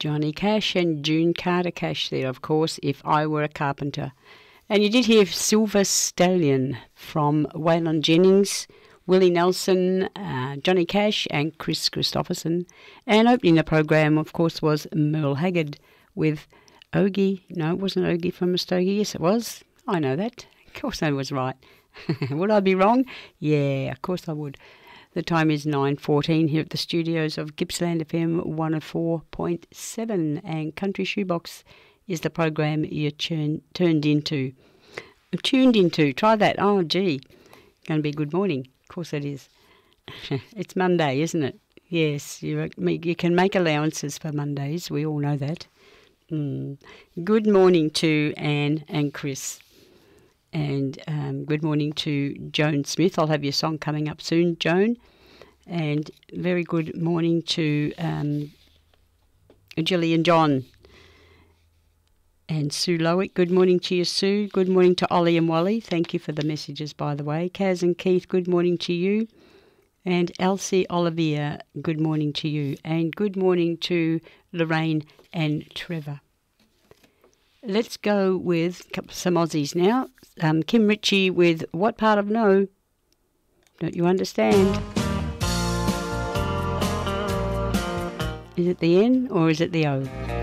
Johnny Cash and June Carter Cash there, of course, If I Were a Carpenter. And you did hear Silver Stallion from Waylon Jennings, Willie Nelson, Johnny Cash and Chris Christopherson. And opening the program, of course, was Merle Haggard with Ogie. No, it wasn't Ogie from Muskogee. Yes, it was. I know that. Of course I was right. Would I be wrong? Yeah, of course I would. The time is 9:14 here at the studios of Gippsland FM 104.7, and Country Shoebox is the program you're tuned into. Try that. Oh, gee. Going to be good morning. Of course it is. It's Monday, isn't it? Yes, you can make allowances for Mondays. We all know that. Good morning to Anne and Chris. And good morning to Joan Smith. I'll have your song coming up soon, Joan. And very good morning to Jillian John and Sue Lowick. Good morning to you, Sue. Good morning to Ollie and Wally. Thank you for the messages, by the way. Kaz and Keith, good morning to you. And Elsie Olivier, good morning to you. And good morning to Lorraine and Trevor. Let's go with some Aussies now. Kim Ritchie with What Part of No? Don't you understand? Is it the N or is it the O?